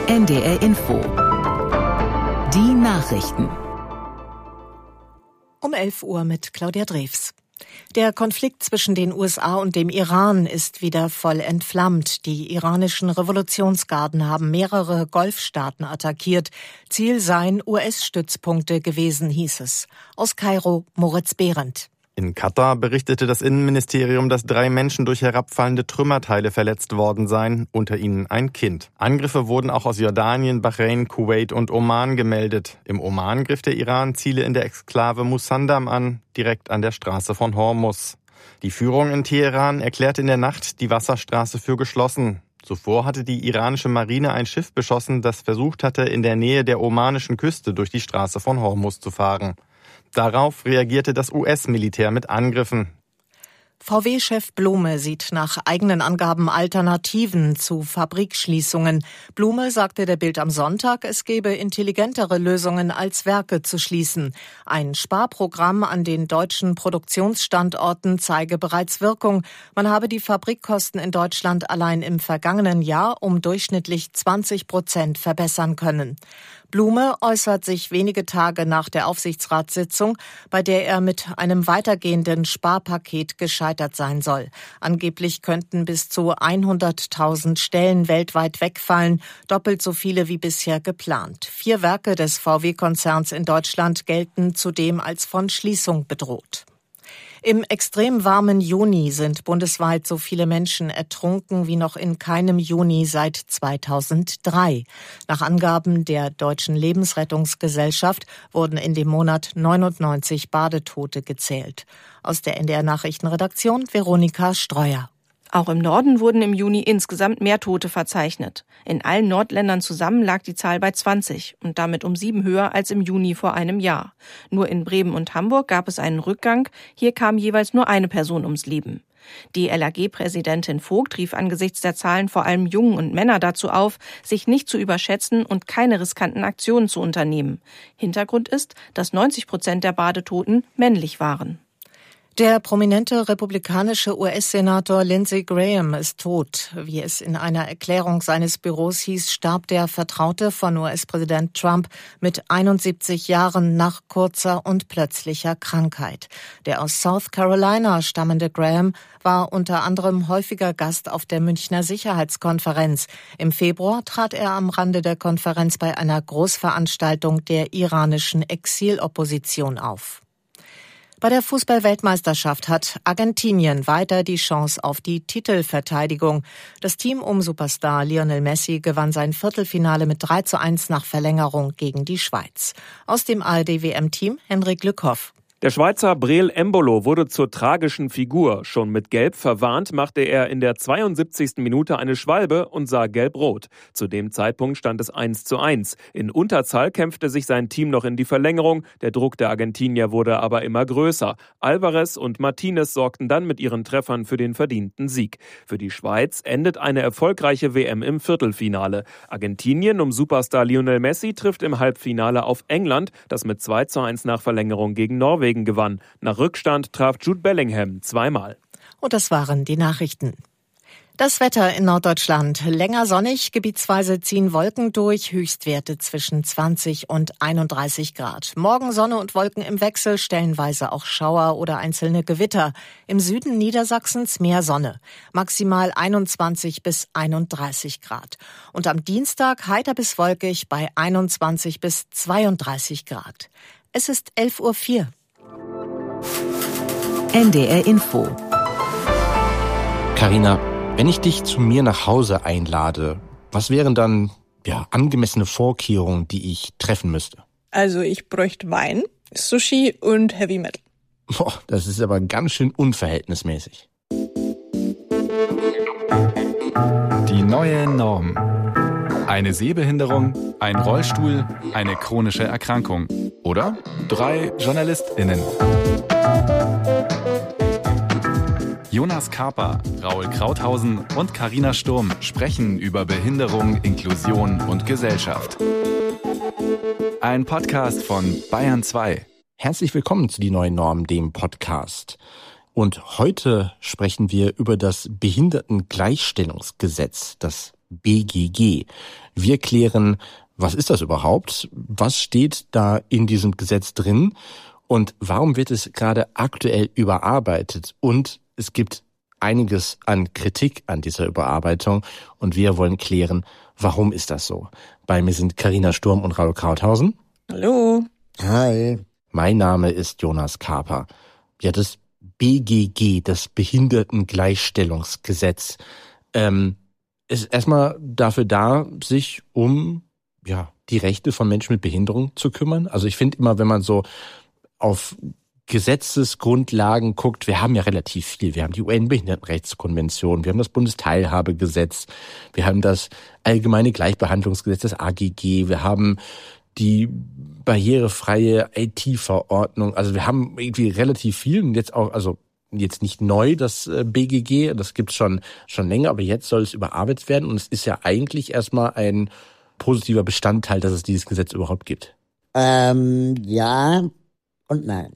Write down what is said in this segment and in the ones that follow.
NDR Info. Die Nachrichten. Um 11 Uhr mit Claudia Drews. Der Konflikt zwischen den USA und dem Iran ist wieder voll entflammt. Die iranischen Revolutionsgarden haben mehrere Golfstaaten attackiert. Ziel seien US-Stützpunkte gewesen, hieß es. Aus Kairo, Moritz Behrendt. In Katar berichtete das Innenministerium, dass 3 Menschen durch herabfallende Trümmerteile verletzt worden seien, unter ihnen ein Kind. Angriffe wurden auch aus Jordanien, Bahrain, Kuwait und Oman gemeldet. Im Oman griff der Iran Ziele in der Exklave Musandam an, direkt an der Straße von Hormuz. Die Führung in Teheran erklärte in der Nacht die Wasserstraße für geschlossen. Zuvor hatte die iranische Marine ein Schiff beschossen, das versucht hatte, in der Nähe der omanischen Küste durch die Straße von Hormuz zu fahren. Darauf reagierte das US-Militär mit Angriffen. VW-Chef Blume sieht nach eigenen Angaben Alternativen zu Fabrikschließungen. Blume sagte der Bild am Sonntag, es gebe intelligentere Lösungen als Werke zu schließen. Ein Sparprogramm an den deutschen Produktionsstandorten zeige bereits Wirkung. Man habe die Fabrikkosten in Deutschland allein im vergangenen Jahr um durchschnittlich 20% verbessern können. Blume äußert sich wenige Tage nach der Aufsichtsratssitzung, bei der er mit einem weitergehenden Sparpaket gescheitert sein soll. Angeblich könnten bis zu 100.000 Stellen weltweit wegfallen, doppelt so viele wie bisher geplant. 4 Werke des VW-Konzerns in Deutschland gelten zudem als von Schließung bedroht. Im extrem warmen Juni sind bundesweit so viele Menschen ertrunken wie noch in keinem Juni seit 2003. Nach Angaben der Deutschen Lebensrettungsgesellschaft wurden in dem Monat 99 Badetote gezählt. Aus der NDR Nachrichtenredaktion Veronika Streuer. Auch im Norden wurden im Juni insgesamt mehr Tote verzeichnet. In allen Nordländern zusammen lag die Zahl bei 20 und damit um 7 höher als im Juni vor einem Jahr. Nur in Bremen und Hamburg gab es einen Rückgang. Hier kam jeweils nur eine Person ums Leben. Die LAG-Präsidentin Vogt rief angesichts der Zahlen vor allem Jungen und Männer dazu auf, sich nicht zu überschätzen und keine riskanten Aktionen zu unternehmen. Hintergrund ist, dass 90% der Badetoten männlich waren. Der prominente republikanische US-Senator Lindsey Graham ist tot. Wie es in einer Erklärung seines Büros hieß, starb der Vertraute von US-Präsident Trump mit 71 Jahren nach kurzer und plötzlicher Krankheit. Der aus South Carolina stammende Graham war unter anderem häufiger Gast auf der Münchner Sicherheitskonferenz. Im Februar trat er am Rande der Konferenz bei einer Großveranstaltung der iranischen Exilopposition auf. Bei der Fußball-Weltmeisterschaft hat Argentinien weiter die Chance auf die Titelverteidigung. Das Team um Superstar Lionel Messi gewann sein Viertelfinale mit 3:1 nach Verlängerung gegen die Schweiz. Aus dem ARD-WM-Team Henrik Lückhoff. Der Schweizer Breel Embolo wurde zur tragischen Figur. Schon mit Gelb verwarnt machte er in der 72. Minute eine Schwalbe und sah gelb-rot. Zu dem Zeitpunkt stand es 1:1. In Unterzahl kämpfte sich sein Team noch in die Verlängerung. Der Druck der Argentinier wurde aber immer größer. Alvarez und Martinez sorgten dann mit ihren Treffern für den verdienten Sieg. Für die Schweiz endet eine erfolgreiche WM im Viertelfinale. Argentinien um Superstar Lionel Messi trifft im Halbfinale auf England, das mit 2:1 nach Verlängerung gegen Norwegen gewann. Nach Rückstand traf Jude Bellingham zweimal. Und das waren die Nachrichten. Das Wetter in Norddeutschland. Länger sonnig, gebietsweise ziehen Wolken durch, Höchstwerte zwischen 20 und 31 Grad. Morgen Sonne und Wolken im Wechsel, stellenweise auch Schauer oder einzelne Gewitter. Im Süden Niedersachsens mehr Sonne, maximal 21 bis 31 Grad. Und am Dienstag heiter bis wolkig bei 21 bis 32 Grad. Es ist 11:04 Uhr. NDR Info. Carina, wenn ich dich zu mir nach Hause einlade, was wären dann angemessene Vorkehrungen, die ich treffen müsste? Also ich bräuchte Wein, Sushi und Heavy Metal. Boah, das ist aber ganz schön unverhältnismäßig. Die neue Norm. Eine Sehbehinderung, ein Rollstuhl, eine chronische Erkrankung oder 3 JournalistInnen. Jonas Karper, Raul Krauthausen und Carina Sturm sprechen über Behinderung, Inklusion und Gesellschaft. Ein Podcast von Bayern 2. Herzlich willkommen zu Die neue Norm, dem Podcast. Und heute sprechen wir über das Behindertengleichstellungsgesetz, das BGG. Wir klären, was ist das überhaupt? Was steht da in diesem Gesetz drin? Und warum wird es gerade aktuell überarbeitet? Und es gibt einiges an Kritik an dieser Überarbeitung. Und wir wollen klären, warum ist das so? Bei mir sind Carina Sturm und Raul Krauthausen. Hallo. Hi. Mein Name ist Jonas Karper. Ja, das BGG, das Behindertengleichstellungsgesetz, ist erstmal dafür da, sich um die Rechte von Menschen mit Behinderung zu kümmern. Also ich finde immer, wenn man so auf Gesetzesgrundlagen guckt, wir haben ja relativ viel. Wir haben die UN-Behindertenrechtskonvention, wir haben das Bundesteilhabegesetz, wir haben das Allgemeine Gleichbehandlungsgesetz, das AGG, wir haben die barrierefreie IT-Verordnung. Also wir haben irgendwie relativ viel und jetzt auch, also jetzt nicht neu, das BGG, das gibt's schon länger, aber jetzt soll es überarbeitet werden und es ist ja eigentlich erstmal ein positiver Bestandteil, dass es dieses Gesetz überhaupt gibt. Ja und nein.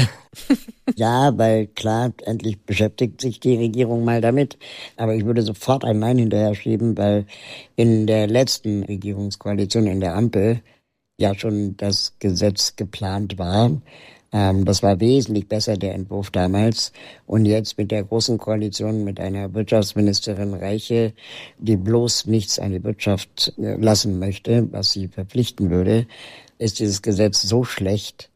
Ja, weil klar, endlich beschäftigt sich die Regierung mal damit. Aber ich würde sofort ein Nein hinterher schieben, weil in der letzten Regierungskoalition, in der Ampel, ja schon das Gesetz geplant war. Das war wesentlich besser, der Entwurf damals. Und jetzt mit der Großen Koalition, mit einer Wirtschaftsministerin Reiche, die bloß nichts an die Wirtschaft lassen möchte, was sie verpflichten würde, ist dieses Gesetz so schlecht,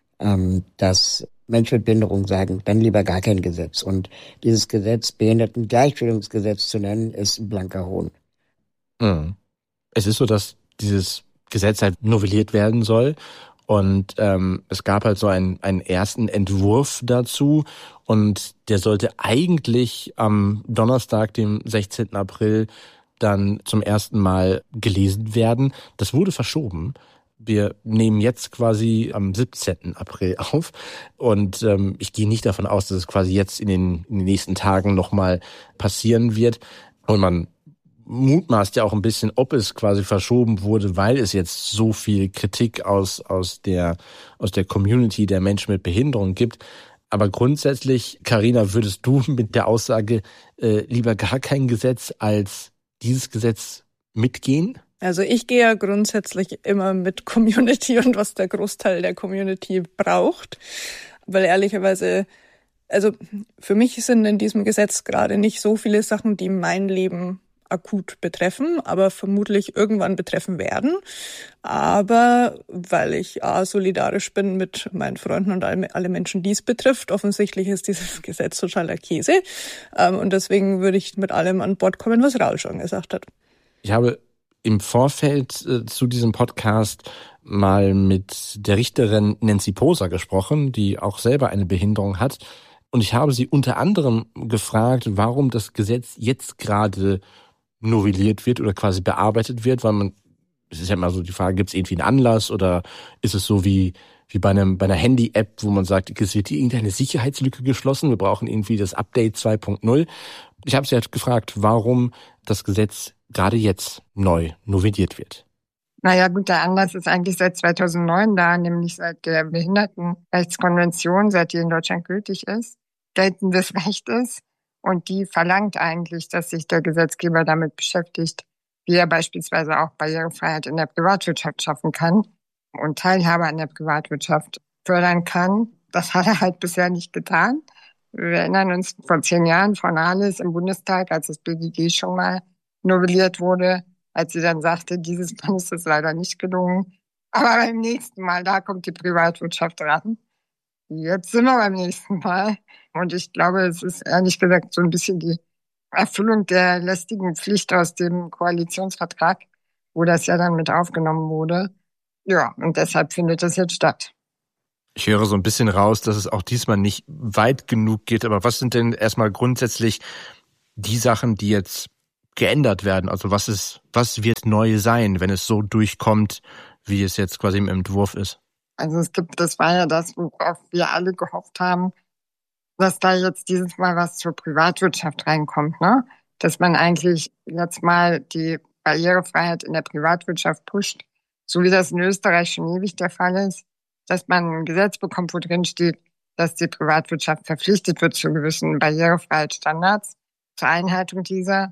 dass Menschen mit Behinderung sagen, dann lieber gar kein Gesetz. Und dieses Gesetz, Behindertengleichstellungsgesetz zu nennen, ist ein blanker Hohn. Es ist so, dass dieses Gesetz halt novelliert werden soll. Und es gab halt so einen ersten Entwurf dazu und der sollte eigentlich am Donnerstag, dem 16. April, dann zum ersten Mal gelesen werden. Das wurde verschoben. Wir nehmen jetzt quasi am 17. April auf und ich gehe nicht davon aus, dass es quasi jetzt in den nächsten Tagen nochmal passieren wird. Und man mutmaßt ja auch ein bisschen, ob es quasi verschoben wurde, weil es jetzt so viel Kritik aus der Community der Menschen mit Behinderung gibt. Aber grundsätzlich, Carina, würdest du mit der Aussage lieber gar kein Gesetz als dieses Gesetz mitgehen? Also ich gehe ja grundsätzlich immer mit Community und was der Großteil der Community braucht, weil ehrlicherweise, also für mich sind in diesem Gesetz gerade nicht so viele Sachen, die mein Leben akut betreffen, aber vermutlich irgendwann betreffen werden. Aber weil ich solidarisch bin mit meinen Freunden und alle Menschen, die es betrifft, offensichtlich ist dieses Gesetz totaler Käse. Und deswegen würde ich mit allem an Bord kommen, was Raul schon gesagt hat. Ich habe im Vorfeld zu diesem Podcast mal mit der Richterin Nancy Poser gesprochen, die auch selber eine Behinderung hat. Und ich habe sie unter anderem gefragt, warum das Gesetz jetzt gerade novelliert wird oder quasi bearbeitet wird, weil es ist ja immer so die Frage, gibt es irgendwie einen Anlass oder ist es so wie bei einer Handy-App, wo man sagt, es wird hier irgendeine Sicherheitslücke geschlossen, wir brauchen irgendwie das Update 2.0. Ich habe sie halt gefragt, warum das Gesetz gerade jetzt neu novelliert wird. Naja gut, der Anlass ist eigentlich seit 2009 da, nämlich seit der Behindertenrechtskonvention, seit die in Deutschland gültig ist, geltendes Recht ist. Und die verlangt eigentlich, dass sich der Gesetzgeber damit beschäftigt, wie er beispielsweise auch Barrierefreiheit in der Privatwirtschaft schaffen kann und Teilhabe an der Privatwirtschaft fördern kann. Das hat er halt bisher nicht getan. Wir erinnern uns vor 10 Jahren von Nahles im Bundestag, als das BGG schon mal novelliert wurde, als sie dann sagte, dieses Mal ist es leider nicht gelungen. Aber beim nächsten Mal, da kommt die Privatwirtschaft ran. Jetzt sind wir beim nächsten Mal. Und ich glaube, es ist ehrlich gesagt so ein bisschen die Erfüllung der lästigen Pflicht aus dem Koalitionsvertrag, wo das ja dann mit aufgenommen wurde. Ja, und deshalb findet das jetzt statt. Ich höre so ein bisschen raus, dass es auch diesmal nicht weit genug geht. Aber was sind denn erstmal grundsätzlich die Sachen, die jetzt geändert werden? Also was wird neu sein, wenn es so durchkommt, wie es jetzt quasi im Entwurf ist? Also das war ja das, worauf wir alle gehofft haben, dass da jetzt dieses Mal was zur Privatwirtschaft reinkommt, ne? Dass man eigentlich jetzt mal die Barrierefreiheit in der Privatwirtschaft pusht, so wie das in Österreich schon ewig der Fall ist, dass man ein Gesetz bekommt, wo drin steht, dass die Privatwirtschaft verpflichtet wird zu gewissen Barrierefreiheitsstandards, zur Einhaltung dieser.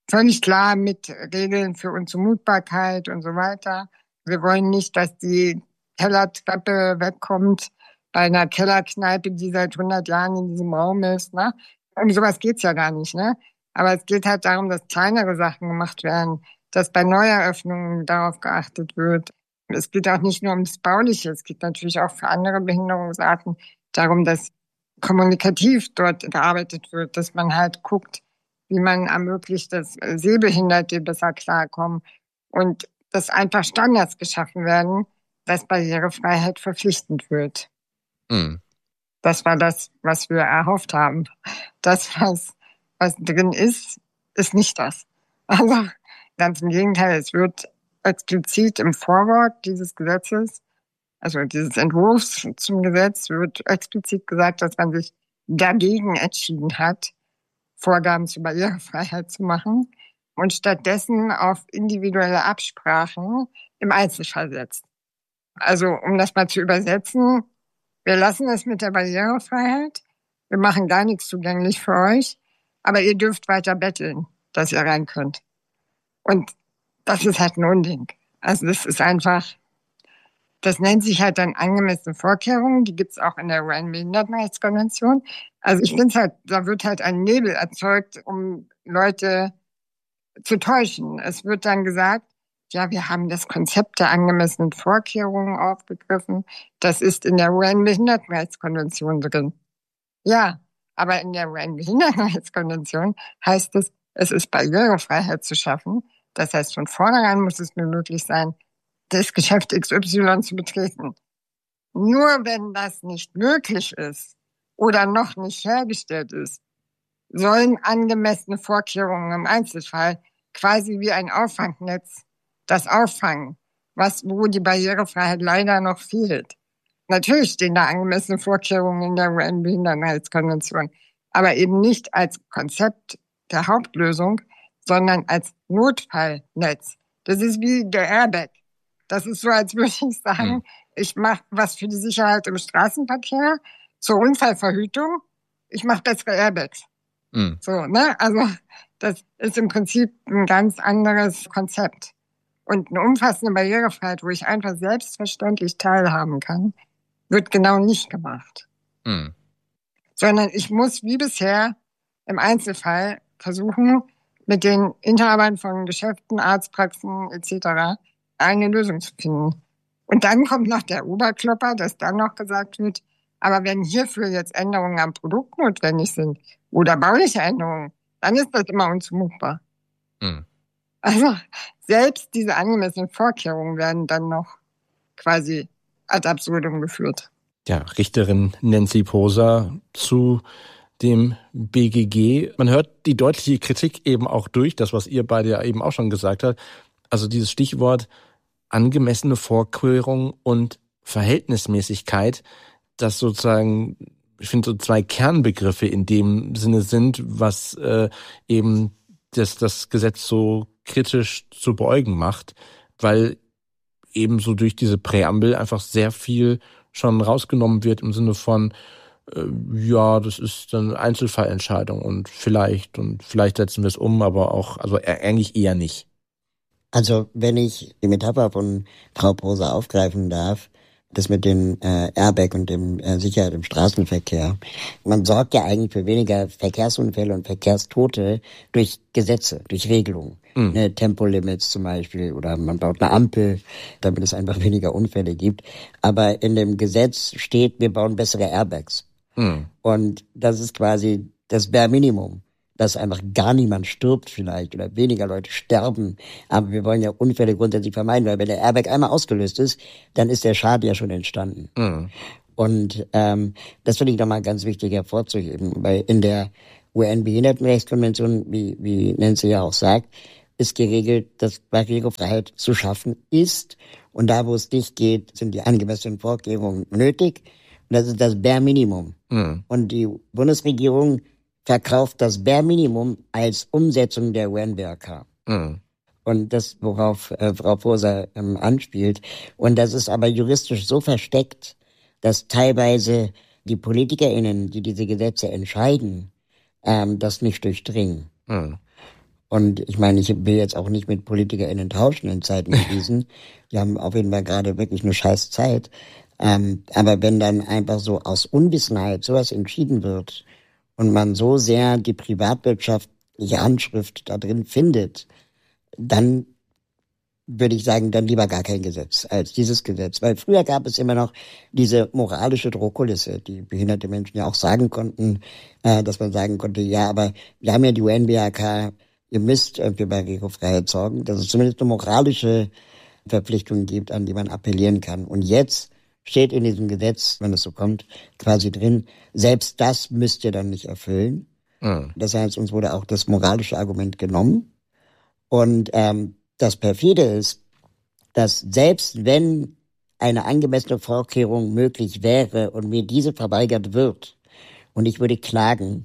völlig klar mit Regeln für Unzumutbarkeit und so weiter. Wir wollen nicht, dass die Kellertreppe wegkommt bei einer Kellerkneipe, die seit 100 Jahren in diesem Raum ist. Ne? Um sowas geht's ja gar nicht. Ne? Aber es geht halt darum, dass kleinere Sachen gemacht werden, dass bei Neueröffnungen darauf geachtet wird. Es geht auch nicht nur ums Bauliche, es geht natürlich auch für andere Behinderungsarten darum, dass kommunikativ dort gearbeitet wird, dass man halt guckt, wie man ermöglicht, dass Sehbehinderte besser klarkommen und dass einfach Standards geschaffen werden, dass Barrierefreiheit verpflichtend wird. Mhm. Das war das, was wir erhofft haben. Das, was drin ist, ist nicht das. Also ganz im Gegenteil, es wird explizit im Vorwort dieses Gesetzes, also dieses Entwurfs zum Gesetz, wird explizit gesagt, dass man sich dagegen entschieden hat, Vorgaben zur Barrierefreiheit zu machen und stattdessen auf individuelle Absprachen im Einzelfall setzt. Also um das mal zu übersetzen, wir lassen es mit der Barrierefreiheit, wir machen gar nichts zugänglich für euch, aber ihr dürft weiter betteln, dass ihr rein könnt. Und das ist halt ein Unding. Also das ist einfach, das nennt sich halt dann angemessene Vorkehrungen, die gibt's auch in der UN-Behindertenrechtskonvention. Also ich finde halt, da wird halt ein Nebel erzeugt, um Leute zu täuschen. Es wird dann gesagt, ja, wir haben das Konzept der angemessenen Vorkehrungen aufgegriffen. Das ist in der UN-Behindertenrechtskonvention drin. Ja, aber in der UN-Behindertenrechtskonvention heißt es, es ist Barrierefreiheit zu schaffen. Das heißt, von vornherein muss es mir möglich sein, das Geschäft XY zu betreten. Nur wenn das nicht möglich ist oder noch nicht hergestellt ist, sollen angemessene Vorkehrungen im Einzelfall quasi wie ein Auffangnetz das auffangen, wo die Barrierefreiheit leider noch fehlt. Natürlich stehen da angemessene Vorkehrungen in der UN-Behindertenrechtskonvention, aber eben nicht als Konzept der Hauptlösung, sondern als Notfallnetz. Das ist wie der Airbag. Das ist so, als würde ich sagen, ich mache was für die Sicherheit im Straßenverkehr, zur Unfallverhütung, ich mache bessere Airbags. So, ne? Also das ist im Prinzip ein ganz anderes Konzept. Und eine umfassende Barrierefreiheit, wo ich einfach selbstverständlich teilhaben kann, wird genau nicht gemacht. Sondern ich muss wie bisher im Einzelfall versuchen, mit den Inhabern von Geschäften, Arztpraxen etc. eine Lösung zu finden. Und dann kommt noch der Oberklopper, dass dann noch gesagt wird, aber wenn hierfür jetzt Änderungen am Produkt notwendig sind oder bauliche Änderungen, dann ist das immer unzumutbar. Also selbst diese angemessenen Vorkehrungen werden dann noch quasi ad absurdum geführt. Ja, Richterin Nancy Poser zu dem BGG. Man hört die deutliche Kritik eben auch durch, das, was ihr beide ja eben auch schon gesagt habt. Also dieses Stichwort angemessene Vorkehrung und Verhältnismäßigkeit, das sozusagen, ich finde, so zwei Kernbegriffe in dem Sinne sind, was eben das Gesetz so kritisch zu beäugen macht, weil eben so durch diese Präambel einfach sehr viel schon rausgenommen wird im Sinne von, ja, das ist eine Einzelfallentscheidung und vielleicht setzen wir es um, aber auch, also eigentlich eher nicht. Also wenn ich die Metapher von Frau Poser aufgreifen darf, das mit dem Airbag und dem Sicherheit im Straßenverkehr. Man sorgt ja eigentlich für weniger Verkehrsunfälle und Verkehrstote durch Gesetze, durch Regelungen. Tempolimits zum Beispiel, oder man baut eine Ampel, damit es einfach weniger Unfälle gibt. Aber in dem Gesetz steht, wir bauen bessere Airbags. Und das ist quasi das Bare Minimum, dass einfach gar niemand stirbt vielleicht oder weniger Leute sterben. Aber wir wollen ja Unfälle grundsätzlich vermeiden, weil wenn der Airbag einmal ausgelöst ist, dann ist der Schaden ja schon entstanden. Und das finde ich nochmal ganz wichtig hervorzuheben, weil in der UN-Behindertenrechtskonvention, wie Nancy ja auch sagt, ist geregelt, dass Barrierefreiheit zu schaffen ist. Und da, wo es nicht geht, sind die angemessenen Vorkehrungen nötig. Und das ist das Bare Minimum. Und die Bundesregierung verkauft das Bare Minimum als Umsetzung der UN-BRK. Und das, worauf Frau Poser anspielt. Und das ist aber juristisch so versteckt, dass teilweise die PolitikerInnen, die diese Gesetze entscheiden, das nicht durchdringen. Und ich meine, ich will jetzt auch nicht mit PolitikerInnen tauschen in Zeiten wie diesen. Die haben auf jeden Fall gerade wirklich eine scheiß Zeit. Aber wenn dann einfach so aus Unwissenheit sowas entschieden wird und man so sehr die privatwirtschaftliche Handschrift da drin findet, dann würde ich sagen, dann lieber gar kein Gesetz als dieses Gesetz. Weil früher gab es immer noch diese moralische Drohkulisse, die behinderte Menschen ja auch sagen konnten, dass man sagen konnte, ja, aber wir haben ja die UNBHK, ihr müsst für Barrierefreiheit sorgen, dass es zumindest eine moralische Verpflichtung gibt, an die man appellieren kann. Und jetzt steht in diesem Gesetz, wenn es so kommt, quasi drin, selbst das müsst ihr dann nicht erfüllen. Das heißt, uns wurde auch das moralische Argument genommen. Und das perfide ist, dass selbst wenn eine angemessene Vorkehrung möglich wäre und mir diese verweigert wird und ich würde klagen,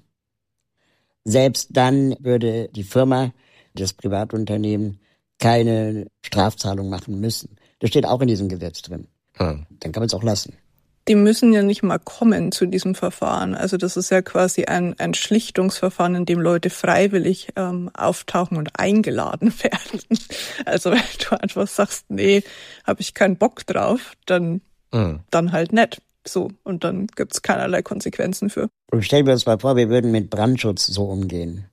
selbst dann würde die Firma, das Privatunternehmen, keine Strafzahlung machen müssen. Das steht auch in diesem Gesetz drin. Dann kann man es auch lassen. Die müssen ja nicht mal kommen zu diesem Verfahren. Also das ist ja quasi ein Schlichtungsverfahren, in dem Leute freiwillig auftauchen und eingeladen werden. Also wenn du einfach sagst, nee, habe ich keinen Bock drauf, dann halt nicht. So, und dann gibt's keinerlei Konsequenzen für. Und stellen wir uns mal vor, wir würden mit Brandschutz so umgehen.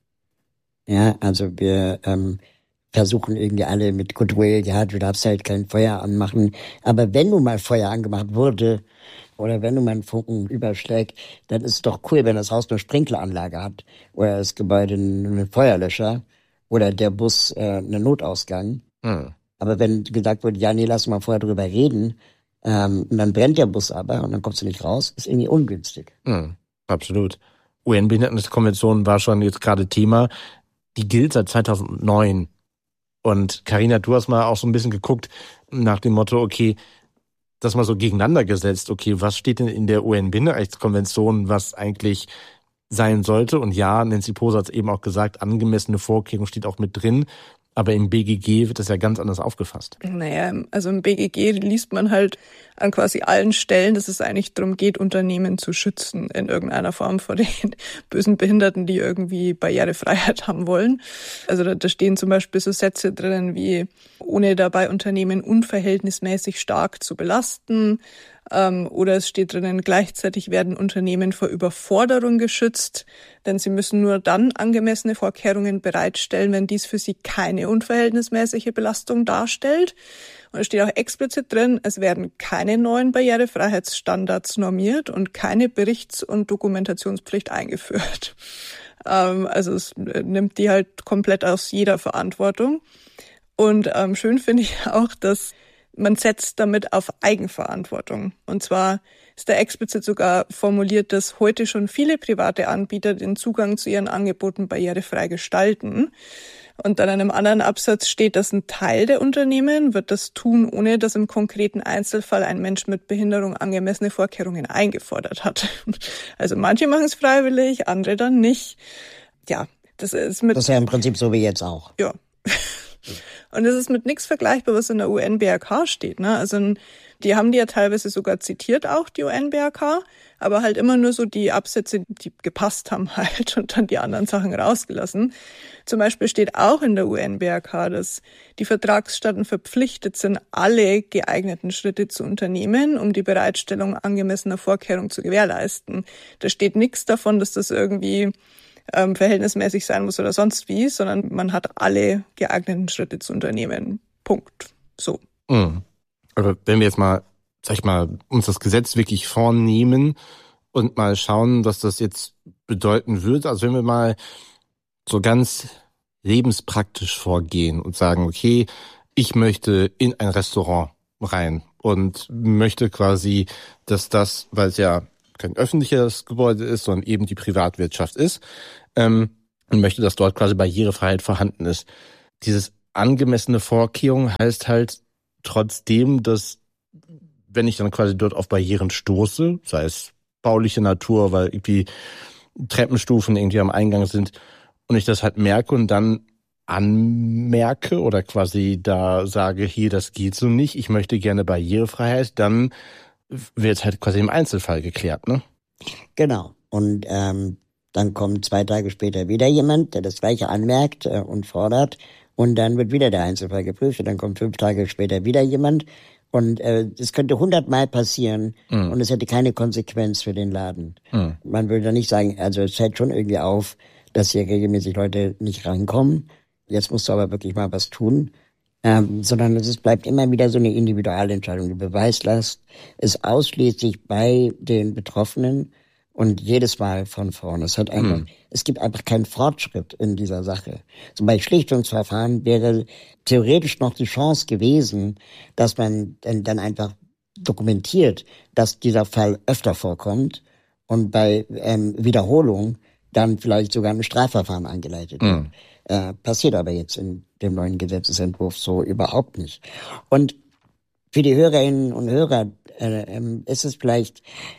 Ja, also wir versuchen irgendwie alle mit Goodwill, ja, du darfst halt kein Feuer anmachen. Aber wenn nun mal Feuer angemacht wurde oder wenn nun mal ein Funken überschlägt, dann ist es doch cool, wenn das Haus eine Sprinkleranlage hat oder das Gebäude einen Feuerlöscher oder der Bus einen Notausgang. Aber wenn gesagt wird, ja, nee, lass mal vorher drüber reden, und dann brennt der Bus aber und dann kommst du nicht raus, ist irgendwie ungünstig. Absolut. UN-Behindertenkonvention war schon jetzt gerade Thema. Die gilt seit 2009. Und Carina, du hast mal auch so ein bisschen geguckt nach dem Motto, okay, das mal so gegeneinander gesetzt, okay, was steht denn in der UN-Behindertenrechtskonvention, was eigentlich sein sollte? Und ja, Nancy Poser hat es eben auch gesagt, angemessene Vorkehrung steht auch mit drin. Aber im BGG wird das ja ganz anders aufgefasst. Naja, also im BGG liest man halt an quasi allen Stellen, dass es eigentlich darum geht, Unternehmen zu schützen in irgendeiner Form vor den bösen Behinderten, die irgendwie Barrierefreiheit haben wollen. Also da stehen zum Beispiel so Sätze drinnen wie, ohne dabei Unternehmen unverhältnismäßig stark zu belasten. Oder es steht drinnen, gleichzeitig werden Unternehmen vor Überforderung geschützt, denn sie müssen nur dann angemessene Vorkehrungen bereitstellen, wenn dies für sie keine unverhältnismäßige Belastung darstellt. Und es steht auch explizit drin, es werden keine neuen Barrierefreiheitsstandards normiert und keine Berichts- und Dokumentationspflicht eingeführt. Also es nimmt die halt komplett aus jeder Verantwortung. Und schön finde ich auch, dass man setzt damit auf Eigenverantwortung. Und zwar ist da explizit sogar formuliert, dass heute schon viele private Anbieter den Zugang zu ihren Angeboten barrierefrei gestalten. Und dann in einem anderen Absatz steht, dass ein Teil der Unternehmen wird das tun, ohne dass im konkreten Einzelfall ein Mensch mit Behinderung angemessene Vorkehrungen eingefordert hat. Also manche machen es freiwillig, andere dann nicht. Ja, das ist ja im Prinzip so wie jetzt auch. Ja. Und es ist mit nichts vergleichbar, was in der UNBHK steht, ne? Also die haben die ja teilweise sogar zitiert auch, die UNBHK, aber halt immer nur so die Absätze, die gepasst haben halt und dann die anderen Sachen rausgelassen. Zum Beispiel steht auch in der UNBHK, dass die Vertragsstaaten verpflichtet sind, alle geeigneten Schritte zu unternehmen, um die Bereitstellung angemessener Vorkehrungen zu gewährleisten. Da steht nichts davon, dass das irgendwie verhältnismäßig sein muss oder sonst wie, sondern man hat alle geeigneten Schritte zu unternehmen. Punkt. So. Also wenn wir jetzt mal, sag ich mal, uns das Gesetz wirklich vornehmen und mal schauen, was das jetzt bedeuten wird, also wenn wir mal so ganz lebenspraktisch vorgehen und sagen, okay, ich möchte in ein Restaurant rein und möchte quasi, dass das, weil es ja kein öffentliches Gebäude ist, sondern eben die Privatwirtschaft ist, und möchte, dass dort quasi Barrierefreiheit vorhanden ist. Dieses angemessene Vorkehrung heißt halt trotzdem, dass wenn ich dann quasi dort auf Barrieren stoße, sei es bauliche Natur, weil irgendwie Treppenstufen irgendwie am Eingang sind und ich das halt merke und dann anmerke oder quasi da sage, hier, das geht so nicht, ich möchte gerne Barrierefreiheit, dann wird halt quasi im Einzelfall geklärt, ne? Genau. Und Dann kommt 2 Tage später wieder jemand, der das Gleiche anmerkt und fordert. Und dann wird wieder der Einzelfall geprüft. Und dann kommt 5 Tage später wieder jemand. Und es könnte 100-mal passieren und es hätte keine Konsequenz für den Laden. Man würde dann nicht sagen, also es fällt schon irgendwie auf, dass hier regelmäßig Leute nicht reinkommen. Jetzt musst du aber wirklich mal was tun. Sondern es bleibt immer wieder so eine Individualentscheidung. Die Beweislast ist ausschließlich bei den Betroffenen und jedes Mal von vorne. Es gibt einfach keinen Fortschritt in dieser Sache. So bei Schlichtungsverfahren wäre theoretisch noch die Chance gewesen, dass man dann einfach dokumentiert, dass dieser Fall öfter vorkommt und bei Wiederholung dann vielleicht sogar ein Strafverfahren eingeleitet wird. Passiert aber jetzt in dem neuen Gesetzesentwurf so überhaupt nicht. Und für die Hörerinnen und Hörer ist es vielleicht,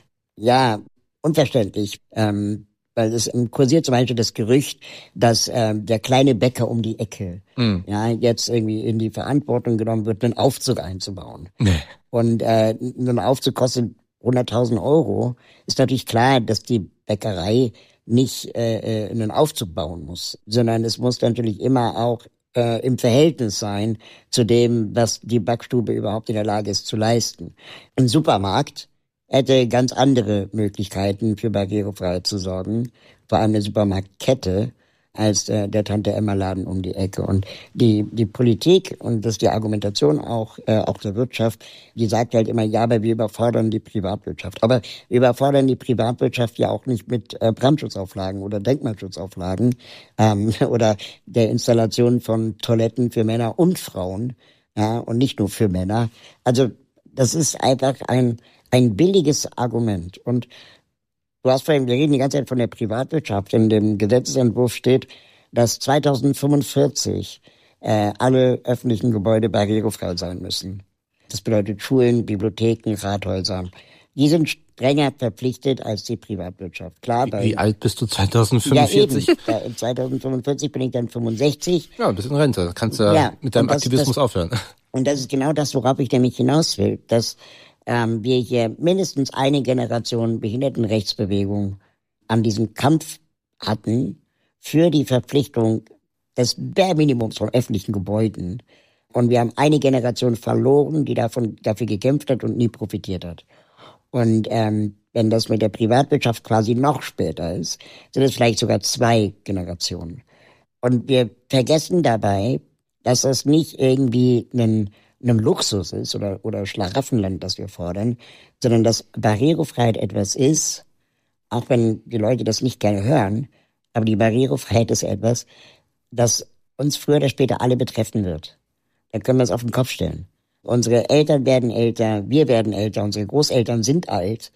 unverständlich, weil es kursiert zum Beispiel das Gerücht, dass der kleine Bäcker um die Ecke jetzt irgendwie in die Verantwortung genommen wird, einen Aufzug einzubauen. Nee. Und ein Aufzug kostet 100.000 Euro. Ist natürlich klar, dass die Bäckerei nicht einen Aufzug bauen muss, sondern es muss natürlich immer auch im Verhältnis sein zu dem, was die Backstube überhaupt in der Lage ist zu leisten. Ein Supermarkt hätte ganz andere Möglichkeiten für Barrierefreiheit zu sorgen, vor allem eine Supermarktkette, als der Tante-Emma-Laden um die Ecke. Und die Politik, und das ist die Argumentation auch der Wirtschaft, die sagt halt immer, ja, aber wir überfordern die Privatwirtschaft. Aber wir überfordern die Privatwirtschaft ja auch nicht mit Brandschutzauflagen oder Denkmalschutzauflagen oder der Installation von Toiletten für Männer und Frauen, und nicht nur für Männer. Also das ist einfach ein billiges Argument. Und wir reden die ganze Zeit von der Privatwirtschaft. In dem Gesetzesentwurf steht, dass 2045 alle öffentlichen Gebäude barrierefrei sein müssen. Das bedeutet Schulen, Bibliotheken, Rathäuser. Die sind strenger verpflichtet als die Privatwirtschaft. Klar. Wie alt bist du 2045? Ja, eben. 2045 bin ich dann 65. Ja, du bist in Rente. Kannst mit deinem Aktivismus aufhören. Und das ist genau das, worauf ich nämlich hinaus will, dass wir hier mindestens eine Generation Behindertenrechtsbewegung an diesem Kampf hatten für die Verpflichtung des Minimums von öffentlichen Gebäuden. Und wir haben eine Generation verloren, die dafür gekämpft hat und nie profitiert hat. Und wenn das mit der Privatwirtschaft quasi noch später ist, sind es vielleicht sogar 2 Generationen. Und wir vergessen dabei, dass das nicht irgendwie ein Luxus ist oder Schlaraffenland, das wir fordern, sondern dass Barrierefreiheit etwas ist, auch wenn die Leute das nicht gerne hören, aber die Barrierefreiheit ist etwas, das uns früher oder später alle betreffen wird. Da können wir es auf den Kopf stellen. Unsere Eltern werden älter, wir werden älter, unsere Großeltern sind alt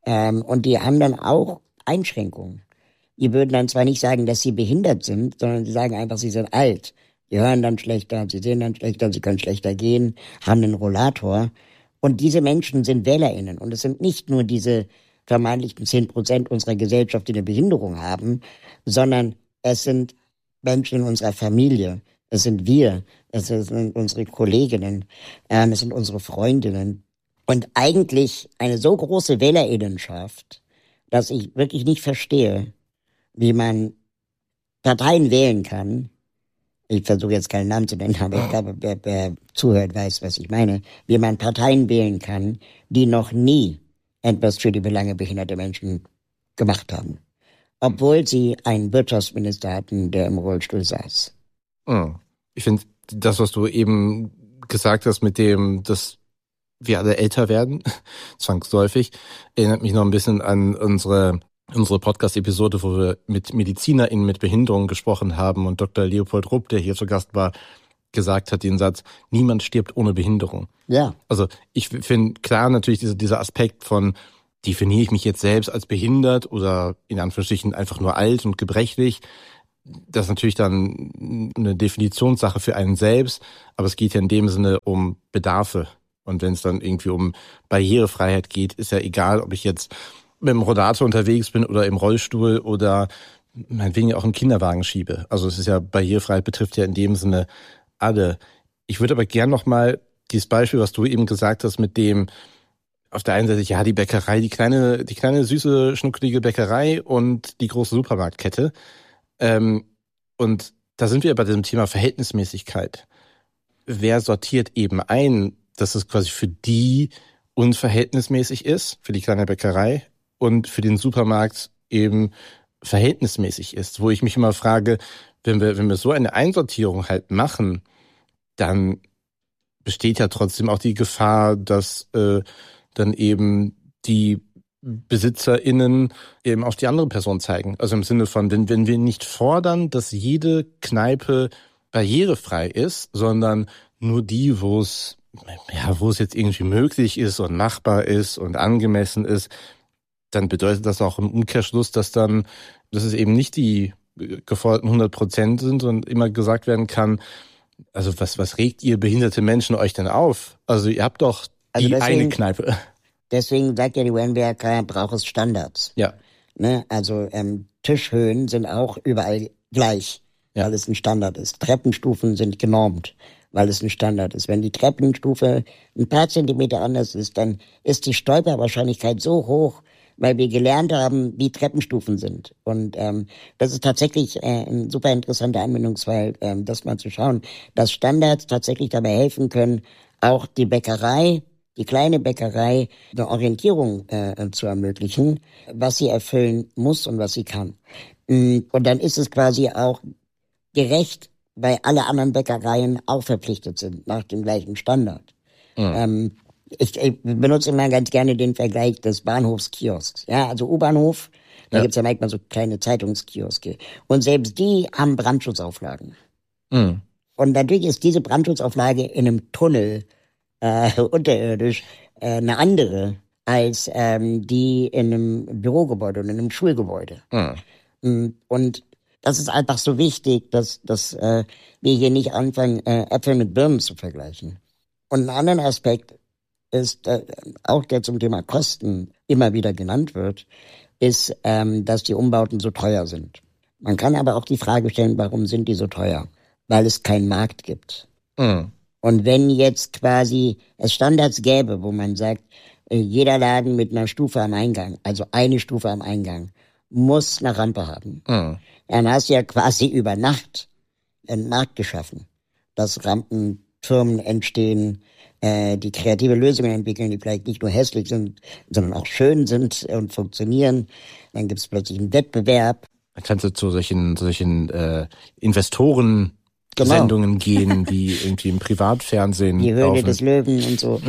und die haben dann auch Einschränkungen. Die würden dann zwar nicht sagen, dass sie behindert sind, sondern sie sagen einfach, sie sind alt. Die hören dann schlechter, sie sehen dann schlechter, sie können schlechter gehen, haben einen Rollator. Und diese Menschen sind WählerInnen. Und es sind nicht nur diese vermeintlichen 10% unserer Gesellschaft, die eine Behinderung haben, sondern es sind Menschen in unserer Familie. Es sind wir, es sind unsere Kolleginnen, es sind unsere Freundinnen. Und eigentlich eine so große WählerInnenschaft, dass ich wirklich nicht verstehe, wie man Parteien wählen kann. Ich versuche jetzt keinen Namen zu nennen, aber ich glaube, wer zuhört, weiß, was ich meine. Wie man Parteien wählen kann, die noch nie etwas für die Belange behinderter Menschen gemacht haben. Obwohl sie einen Wirtschaftsminister hatten, der im Rollstuhl saß. Ich finde, das, was du eben gesagt hast mit dem, dass wir alle älter werden, zwangsläufig, erinnert mich noch ein bisschen an unsere Podcast-Episode, wo wir mit MedizinerInnen mit Behinderung gesprochen haben und Dr. Leopold Rupp, der hier zu Gast war, gesagt hat den Satz, niemand stirbt ohne Behinderung. Ja. Also ich finde klar natürlich dieser Aspekt von, definiere ich mich jetzt selbst als behindert oder in Anführungsstrichen einfach nur alt und gebrechlich, das ist natürlich dann eine Definitionssache für einen selbst, aber es geht ja in dem Sinne um Bedarfe. Und wenn es dann irgendwie um Barrierefreiheit geht, ist ja egal, ob ich jetzt mit dem Rollator unterwegs bin oder im Rollstuhl oder meinetwegen auch einen Kinderwagen schiebe. Also es ist ja, Barrierefreiheit betrifft ja in dem Sinne alle. Ich würde aber gern nochmal dieses Beispiel, was du eben gesagt hast, mit dem, auf der einen Seite, ja, die Bäckerei, die kleine süße, schnuckelige Bäckerei und die große Supermarktkette. Und da sind wir bei diesem Thema Verhältnismäßigkeit. Wer sortiert eben ein, dass es quasi für die unverhältnismäßig ist, für die kleine Bäckerei, und für den Supermarkt eben verhältnismäßig ist? Wo ich mich immer frage, wenn wir so eine Einsortierung halt machen, dann besteht ja trotzdem auch die Gefahr, dass dann eben die BesitzerInnen eben auf die andere Person zeigen. Also im Sinne von, wenn wir nicht fordern, dass jede Kneipe barrierefrei ist, sondern nur die, wo es jetzt irgendwie möglich ist und machbar ist und angemessen ist, dann bedeutet das auch im Umkehrschluss, dass es eben nicht die geforderten 100% sind und immer gesagt werden kann, also was regt ihr behinderte Menschen euch denn auf? Also ihr habt doch eine Kneipe. Deswegen sagt ja die UNWRK, braucht es Standards. Ja. Ne? Also Tischhöhen sind auch überall gleich, weil es ein Standard ist. Treppenstufen sind genormt, weil es ein Standard ist. Wenn die Treppenstufe ein paar Zentimeter anders ist, dann ist die Stolperwahrscheinlichkeit so hoch, weil wir gelernt haben, wie Treppenstufen sind. Und das ist tatsächlich ein super interessanter Anwendungsfall, das mal zu schauen, dass Standards tatsächlich dabei helfen können, auch die Bäckerei, die kleine Bäckerei, eine Orientierung zu ermöglichen, was sie erfüllen muss und was sie kann. Und dann ist es quasi auch gerecht, weil alle anderen Bäckereien auch verpflichtet sind nach dem gleichen Standard. Mhm. Ich benutze immer ganz gerne den Vergleich des Bahnhofskiosks. Ja, also U-Bahnhof, da gibt's ja manchmal so kleine Zeitungskioske. Und selbst die haben Brandschutzauflagen. Mhm. Und natürlich ist diese Brandschutzauflage in einem Tunnel unterirdisch eine andere als die in einem Bürogebäude oder in einem Schulgebäude. Mhm. Und das ist einfach so wichtig, dass wir hier nicht anfangen, Äpfel mit Birnen zu vergleichen. Und ein anderer Aspekt ist, auch der zum Thema Kosten immer wieder genannt wird, ist, dass die Umbauten so teuer sind. Man kann aber auch die Frage stellen, warum sind die so teuer? Weil es keinen Markt gibt. Mhm. Und wenn jetzt quasi es Standards gäbe, wo man sagt, jeder Laden mit einer Stufe am Eingang, also eine Stufe am Eingang, muss eine Rampe haben. Mhm. Dann hast du ja quasi über Nacht einen Markt geschaffen, dass Rampenfirmen entstehen, die kreative Lösungen entwickeln, die vielleicht nicht nur hässlich sind, sondern auch schön sind und funktionieren. Dann gibt es plötzlich einen Wettbewerb. Dann kannst du zu solchen Investoren-Sendungen gehen, die irgendwie im Privatfernsehen die Höhle des Löwen und so.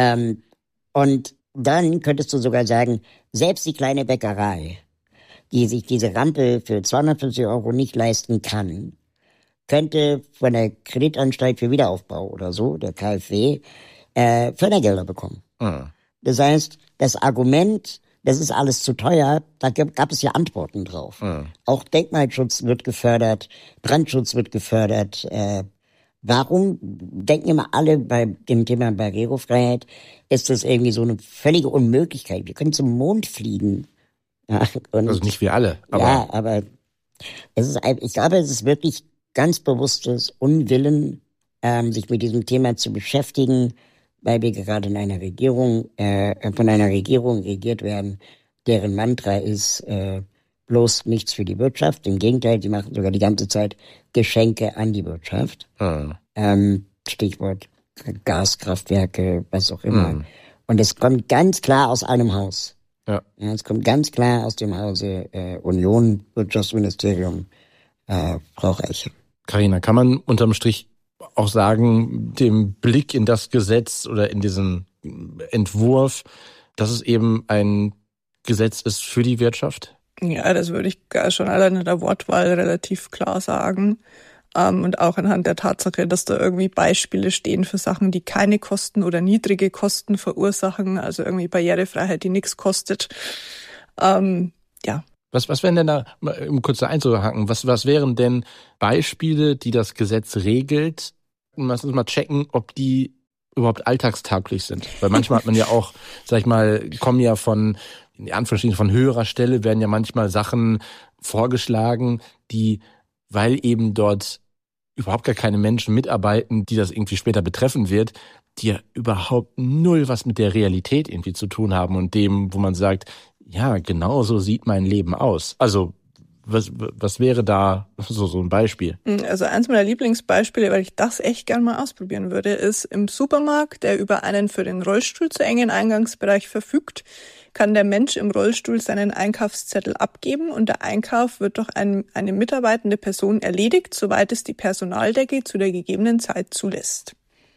Und dann könntest du sogar sagen, selbst die kleine Bäckerei, die sich diese Rampe für 250 € nicht leisten kann, könnte von der Kreditanstalt für Wiederaufbau oder so, der KfW, Fördergelder bekommen. Mhm. Das heißt, das Argument, das ist alles zu teuer, da gab es ja Antworten drauf. Mhm. Auch Denkmalschutz wird gefördert, Brandschutz wird gefördert. Warum denken immer alle bei dem Thema Barrierefreiheit, ist das irgendwie so eine völlige Unmöglichkeit? Wir können zum Mond fliegen. Ja, und also nicht wir alle. Aber ich glaube, es ist wirklich ganz bewusstes Unwillen, sich mit diesem Thema zu beschäftigen, weil wir gerade in einer Regierung, von einer Regierung regiert werden, deren Mantra ist, bloß nichts für die Wirtschaft. Im Gegenteil, die machen sogar die ganze Zeit Geschenke an die Wirtschaft. Stichwort Gaskraftwerke, was auch immer. Und es kommt ganz klar aus einem Haus. Ja, es kommt ganz klar aus dem Hause Union, Wirtschaftsministerium, Frau Reiche. Carina, kann man unterm Strich auch sagen, dem Blick in das Gesetz oder in diesen Entwurf, dass es eben ein Gesetz ist für die Wirtschaft? Ja, das würde ich schon allein in der Wortwahl relativ klar sagen. Und auch anhand der Tatsache, dass da irgendwie Beispiele stehen für Sachen, die keine Kosten oder niedrige Kosten verursachen, also irgendwie Barrierefreiheit, die nichts kostet. Ja. Was wären denn da, um kurz da einzuhaken, was wären denn Beispiele, die das Gesetz regelt? Lass uns mal checken, ob die überhaupt alltagstauglich sind. Weil manchmal hat man ja auch, sag ich mal, kommen ja von höherer Stelle, werden ja manchmal Sachen vorgeschlagen, die, weil eben dort überhaupt gar keine Menschen mitarbeiten, die das irgendwie später betreffen wird, die ja überhaupt null was mit der Realität irgendwie zu tun haben und dem, wo man sagt, ja, genau so sieht mein Leben aus. Also was wäre da so ein Beispiel? Also eins meiner Lieblingsbeispiele, weil ich das echt gern mal ausprobieren würde, ist im Supermarkt, der über einen für den Rollstuhl zu engen Eingangsbereich verfügt, kann der Mensch im Rollstuhl seinen Einkaufszettel abgeben und der Einkauf wird durch eine mitarbeitende Person erledigt, soweit es die Personaldecke zu der gegebenen Zeit zulässt.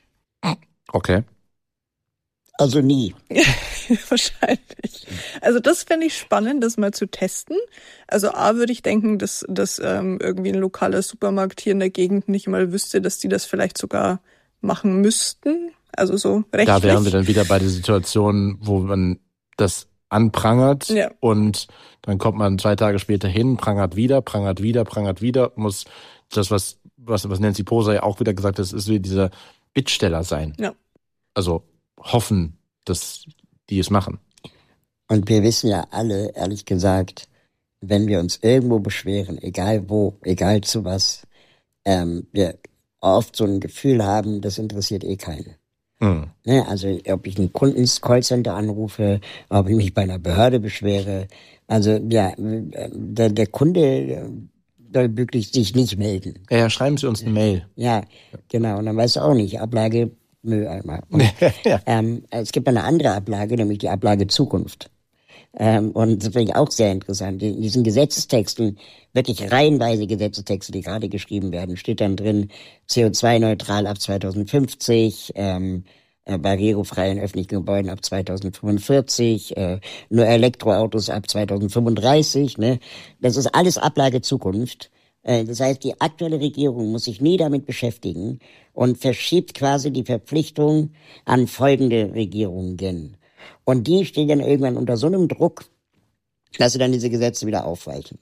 Okay. Also nie. Wahrscheinlich. Also das fände ich spannend, das mal zu testen. Also A, würde ich denken, dass irgendwie ein lokaler Supermarkt hier in der Gegend nicht mal wüsste, dass die das vielleicht sogar machen müssten. Also so rechtlich. Da wären wir dann wieder bei der Situation, wo man das anprangert und dann kommt man 2 Tage später hin, prangert wieder, muss das, was Nancy Poser ja auch wieder gesagt hat, ist wie dieser Bittsteller sein. Ja. Also hoffen, dass die es machen. Und wir wissen ja alle, ehrlich gesagt, wenn wir uns irgendwo beschweren, egal wo, egal zu was, wir oft so ein Gefühl haben, das interessiert eh keinen. Mhm. Ne, also ob ich einen Kunden-Callcenter anrufe, ob ich mich bei einer Behörde beschwere, also ja, der Kunde soll wirklich sich nicht melden. Ja, schreiben Sie uns eine Mail. Ja, genau. Und dann weißt du auch nicht, Ablage Mülleimer. Und, es gibt eine andere Ablage, nämlich die Ablage Zukunft. Und das finde ich auch sehr interessant. In diesen Gesetzestexten, wirklich reihenweise Gesetzestexte, die gerade geschrieben werden, steht dann drin, CO2-neutral ab 2050, barrierefrei in öffentlichen Gebäuden ab 2045, nur Elektroautos ab 2035. Ne? Das ist alles Ablage Zukunft. Das heißt, die aktuelle Regierung muss sich nie damit beschäftigen und verschiebt quasi die Verpflichtung an folgende Regierungen. Und die stehen dann irgendwann unter so einem Druck, dass sie dann diese Gesetze wieder aufweichen.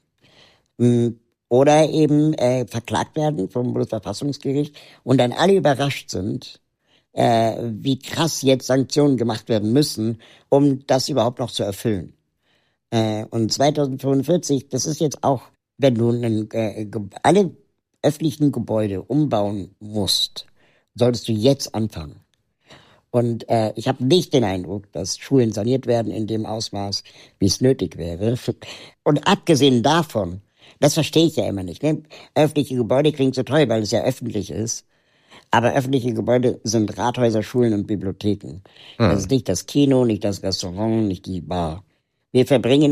Oder eben verklagt werden vom Bundesverfassungsgericht und dann alle überrascht sind, wie krass jetzt Sanktionen gemacht werden müssen, um das überhaupt noch zu erfüllen. Und 2045, das ist jetzt auch, wenn du alle öffentlichen Gebäude umbauen musst, solltest du jetzt anfangen. Und ich habe nicht den Eindruck, dass Schulen saniert werden in dem Ausmaß, wie es nötig wäre. Und abgesehen davon, das verstehe ich ja immer nicht. Ne? Öffentliche Gebäude klingt so toll, weil es ja öffentlich ist. Aber öffentliche Gebäude sind Rathäuser, Schulen und Bibliotheken. Das ist nicht das Kino, nicht das Restaurant, nicht die Bar. Wir verbringen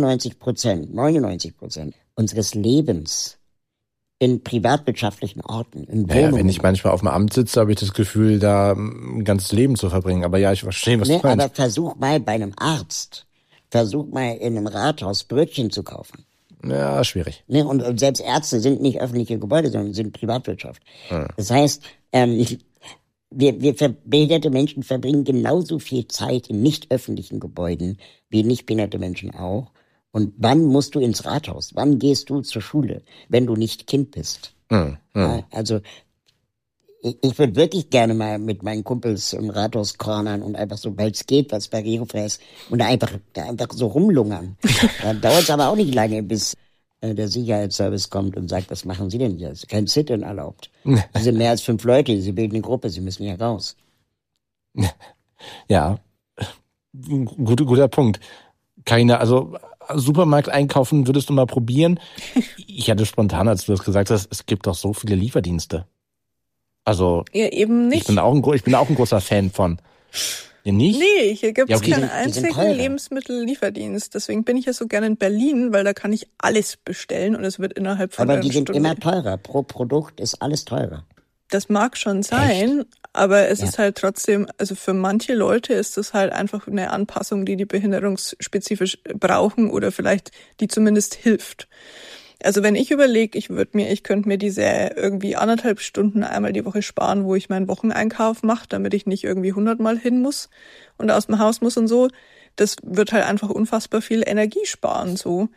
99% unseres Lebens in privatwirtschaftlichen Orten, in Wohnungen. Ja, wenn ich manchmal auf dem Amt sitze, habe ich das Gefühl, da ein ganzes Leben zu verbringen. Aber ja, ich verstehe, was du meinst. Aber versuch mal bei einem Arzt, versuch mal in einem Rathaus Brötchen zu kaufen. Ja, schwierig. Ne, und selbst Ärzte sind nicht öffentliche Gebäude, sondern sind Privatwirtschaft. Das heißt, wir behinderte Menschen verbringen genauso viel Zeit in nicht öffentlichen Gebäuden wie nicht behinderte Menschen auch. Und wann musst du ins Rathaus? Wann gehst du zur Schule, wenn du nicht Kind bist? Ja, also ich würde wirklich gerne mal mit meinen Kumpels im Rathaus cornern und einfach so, weil es geht, was barrierefrei ist, und da einfach so rumlungern. Dann dauert es aber auch nicht lange, bis der Sicherheitsservice kommt und sagt, was machen Sie denn hier? Es ist kein Sit-in erlaubt. Sie sind mehr als 5 Leute, Sie bilden eine Gruppe, Sie müssen hier raus. Ja, guter Punkt. Also Supermarkt einkaufen würdest du mal probieren? Ich hatte spontan, als du das gesagt hast, es gibt doch so viele Lieferdienste. Also ja, eben nicht. Ich bin auch ein großer Fan von. Ja, nicht? Nee, hier gibt es keinen einzigen Lebensmittellieferdienst. Deswegen bin ich ja so gerne in Berlin, weil da kann ich alles bestellen und es wird innerhalb von einer Stunde. Aber die sind immer teurer. Pro Produkt ist alles teurer. Das mag schon sein, aber es ist halt trotzdem, also für manche Leute ist das halt einfach eine Anpassung, die behinderungsspezifisch brauchen oder vielleicht die zumindest hilft. Also wenn ich überlege, ich könnte mir diese irgendwie 1,5 Stunden einmal die Woche sparen, wo ich meinen Wocheneinkauf mache, damit ich nicht irgendwie 100-mal hin muss und aus dem Haus muss und so. Das wird halt einfach unfassbar viel Energie sparen, so.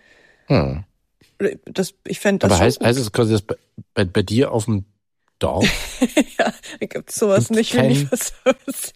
Ich fände das. Aber heißt es quasi, dass bei dir auf dem Dorf? Ja, da gibt's sowas nicht wie Lieferservice.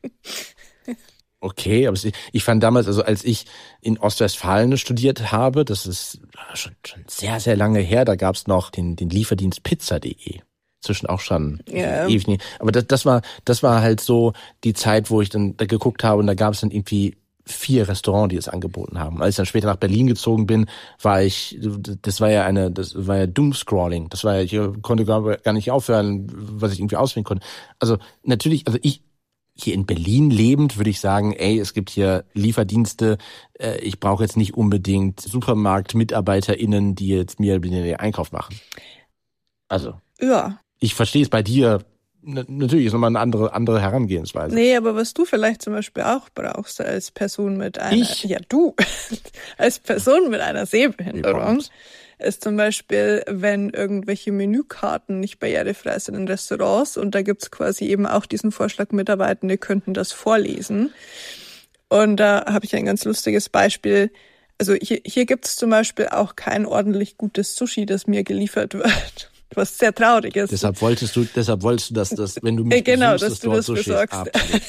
Okay, aber ich fand damals, also als ich in Ostwestfalen studiert habe, das ist schon sehr, sehr lange her, da gab's noch den Lieferdienst Pizza.de. zwischen auch schon ewig nicht. Aber das war halt so die Zeit, wo ich dann da geguckt habe und da gab es dann irgendwie 4 Restaurants, die es angeboten haben. Als ich dann später nach Berlin gezogen bin, das war ja Doomscrolling. Ich konnte gar nicht aufhören, was ich irgendwie auswählen konnte. Also natürlich, ich hier in Berlin lebend würde ich sagen, es gibt hier Lieferdienste, ich brauche jetzt nicht unbedingt SupermarktmitarbeiterInnen, die jetzt mir den Einkauf machen. Also. Ja. Ich verstehe es bei dir. Natürlich ist nochmal eine andere Herangehensweise. Nee, aber was du vielleicht zum Beispiel auch brauchst als Person mit einer... du. Als Person mit einer Sehbehinderung ist zum Beispiel, wenn irgendwelche Menükarten nicht barrierefrei sind in Restaurants und da gibt's quasi eben auch diesen Vorschlag, Mitarbeitende könnten das vorlesen. Und da habe ich ein ganz lustiges Beispiel. Also hier gibt's zum Beispiel auch kein ordentlich gutes Sushi, das mir geliefert wird. Was sehr traurig ist. Deshalb wolltest du, dass wenn du mich genau, besuchst, dass du das besorgst.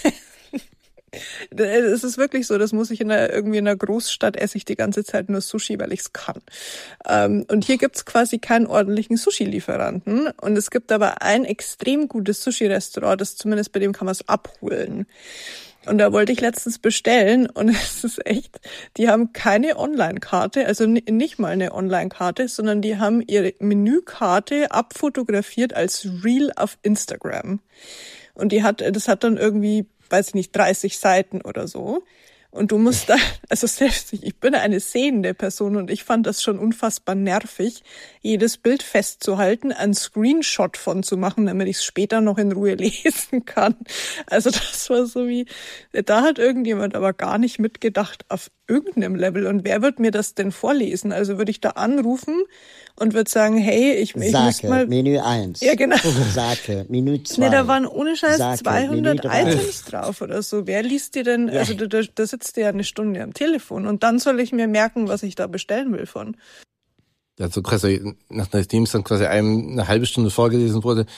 Es ist wirklich so, das muss ich irgendwie in einer Großstadt esse ich die ganze Zeit nur Sushi, weil ich es kann. Und hier gibt's quasi keinen ordentlichen Sushi-Lieferanten. Und es gibt aber ein extrem gutes Sushi-Restaurant, das zumindest bei dem kann man es abholen. Und da wollte ich letztens bestellen und es ist echt, die haben keine Online-Karte, also nicht mal eine Online-Karte, sondern die haben ihre Menükarte abfotografiert als Reel auf Instagram. Und das hat dann irgendwie, weiß ich nicht, 30 Seiten oder so. Und du musst da, also selbst ich bin eine sehende Person und ich fand das schon unfassbar nervig, jedes Bild festzuhalten, einen Screenshot von zu machen, damit ich es später noch in Ruhe lesen kann. Also das war so wie, da hat irgendjemand aber gar nicht mitgedacht auf irgendeinem Level. Und wer wird mir das denn vorlesen? Also würde ich da anrufen und würde sagen, hey, ich muss mal... Menü 1. Ja, genau. Sake, Menü 2. Nee, da waren ohne Scheiß Sake, 200 Items drauf oder so. Wer liest dir denn, also da sitzt der ja eine Stunde am Telefon und dann soll ich mir merken, was ich da bestellen will von. Also quasi, nachdem es dann quasi eine halbe Stunde vorgelesen wurde,